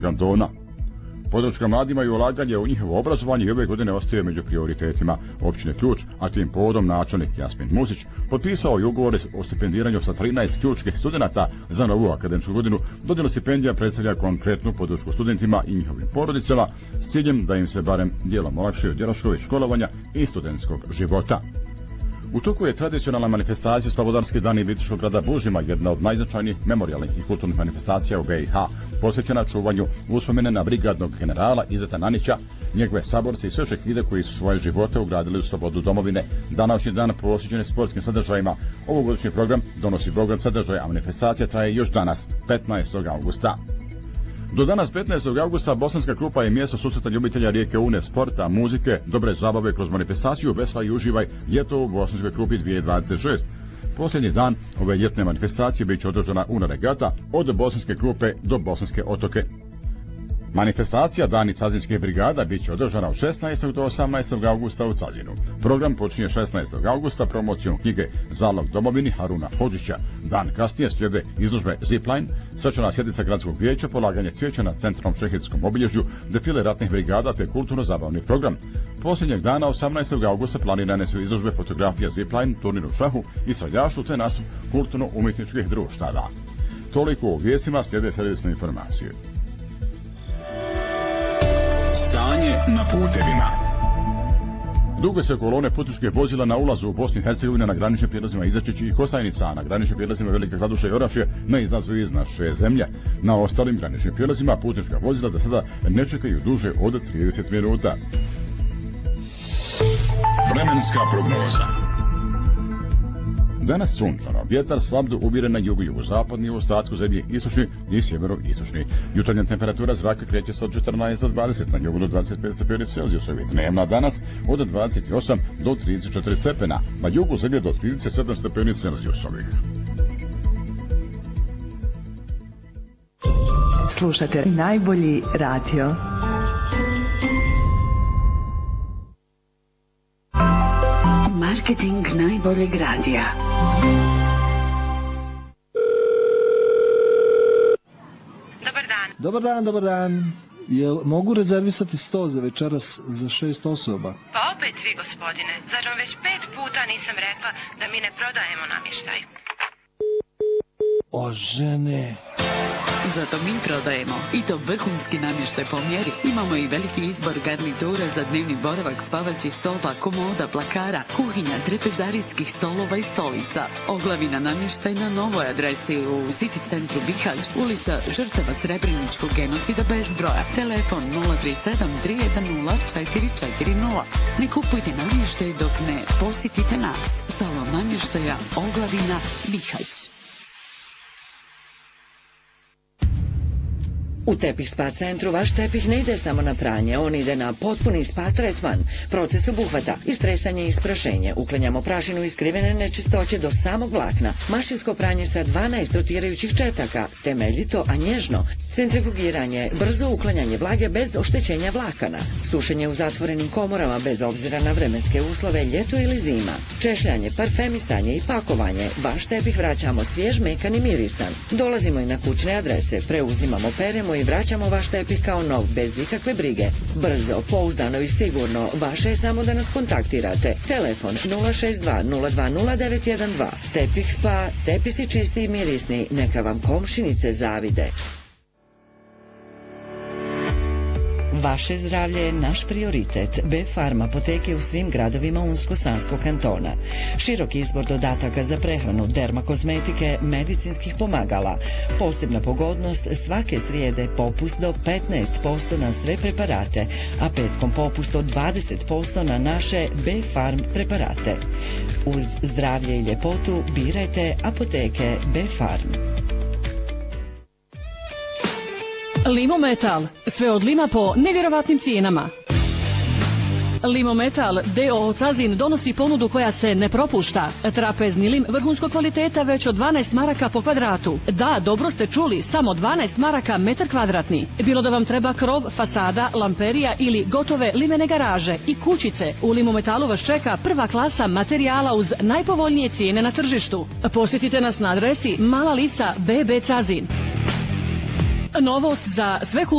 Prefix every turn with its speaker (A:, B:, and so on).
A: Gandona. Podrška mladima i ulaganje u njihovo obrazovanje i ove godine ostaje među prioritetima općine Ključ, a tim povodom načelnik Jasmin Musić potpisao i ugovore o stipendiranju sa 13 ključkih studenata za novu akademsku godinu. Dodjela stipendija predstavlja konkretnu podršku studentima i njihovim porodicama s ciljem da im se barem dijelom olakšaju troškovi školovanja i studentskog života. U toku je tradicionalna manifestacija Slobodarski dani Virovitičkog grada Bužima, jedna od najznačajnijih memorijalnih i kulturnih manifestacija u BiH, posvećena čuvanju uspomene na brigadnog generala Izeta Nanića, njegove saborce i sve šehide koji su svoje živote ugradili u slobodu domovine. Današnji dan posvećen sportskim sadržajima. Ovogodišnji program donosi bogat sadržaj, a manifestacija traje još danas, 15. augusta. Do danas 15. augusta Bosanska Krupa je mjesto susreta ljubitelja rijeke Une, sporta, muzike, dobre zabave kroz manifestaciju Vesla i uživaj ljeto u Bosanskoj Krupi 2026. Posljednji dan ove ljetne manifestacije bit će održana Una regata od Bosanske Krupe do Bosanske Otoke. Manifestacija Dani Cazinskih brigada bit će održana od 16. do 18. augusta u Cazinu. Program počinje 16. augusta promocijom knjige Zalog domovini Haruna Hodžića. Dan kasnije slijede izložbe Zipline, svečana sjednica gradskog vijeća, polaganje cvijeća na centralnom šehidskom obilježju, defile ratnih brigada te kulturno-zabavni program. Posljednjeg dana 18. augusta planirane su izložbe fotografija Zipline, turnir u šahu i streljaštvu te nastup kulturno-umjetničkih društava. Toliko u vijestima, slijede servisne informacije.
B: Stanje na putevima.
A: Duge se kolone putničkih vozila na ulazu u Bosni i Hercegovini na graničnim prijelazima Izačić i Kostajnica, a na graničnim prijelazima Velika Kladuša i Orašje ne izlazu iz naše zemlje. Na ostalim graničnim prijelazima putnička vozila za sada ne čekaju duže od 30 minuta.
B: Vremenska prognoza.
A: Danas sunčano, vjetar slab do umjeren na jugu, jugozapadni, u ostatku zemlje istočni i sjeveroistočni. Jutarnja temperatura zraka kreće se od 14 do 20, na jugu do 25 stepeni Celzijusa, dnevna danas od 28 do 34 stepena, na jugu zemlje do 37 stepeni Celzijusovih.
C: Slušate najbolji radio.
D: Marketing najboljeg radija.
E: Dobar dan. Jel mogu rezervisati sto za večeras za 6 osoba?
F: Pa opet vi, gospodine. Zar vam već 5 puta nisam rekla da mi ne prodajemo namještaj?
E: O, žene...
D: Zato mi prodajemo i to vrhunski namještaj po mjeri. Imamo i veliki izbor garnitura za dnevni boravak, spavaćih soba, komoda, plakara, kuhinja, trpezarijskih stolova i stolica. Oglavina namještaj na novoj adresi u City centru Bihać, ulica žrtava Srebreničkog genocida bez broja. Telefon 037 310 440. Ne kupujte namještaj dok ne posjetite nas. Salon namještaja Oglavina Bihać. U Tepih Spa centru vaš tepih ne ide samo na pranje, on ide na potpuni spa tretman. Proces obuhvata istresanje i isprašenje, uklanjamo prašinu i skrivene nečistoće do samog vlakna, mašinsko pranje sa 12 rotirajućih četaka, temeljito, a nježno, centrifugiranje, brzo uklanjanje vlage bez oštećenja vlakana, sušenje u zatvorenim komorama bez obzira na vremenske uslove, ljeto ili zima, češljanje, parfemisanje i pakovanje, vaš tepih vraćamo svjež, mekan i mirisan. Dolazimo i na kućne adrese, preuzimamo, peremo i vraćamo vaš tepih kao nov, bez ikakve brige. Brzo, pouzdano i sigurno, vaše je samo da nas kontaktirate. Telefon 062 02 0912. Tepih Spa, tepisi čisti i mirisni, neka vam komšinice zavide. Vaše zdravlje je naš prioritet. B-Farm apoteke u svim gradovima Unsko-Sanskog kantona. Širok izbor dodataka za prehranu, dermakozmetike, medicinskih pomagala. Posebna pogodnost, svake srijede popust do 15% na sve preparate, a petkom popust od 20% na naše B-Farm preparate. Uz zdravlje i ljepotu birajte apoteke B-Farm.
G: Limometal, sve od lima po nevjerovatnim cijenama. Limometal D.O.O. Cazin donosi ponudu koja se ne propušta. Trapezni lim vrhunskog kvaliteta već od 12 maraka po kvadratu. Da, dobro ste čuli, samo 12 maraka metar kvadratni. Bilo da vam treba krov, fasada, lamperija ili gotove limene garaže i kućice, u Limometalu vas čeka prva klasa materijala uz najpovoljnije cijene na tržištu. Posjetite nas na adresi Mala Lisa BB Cazin. Novost za sve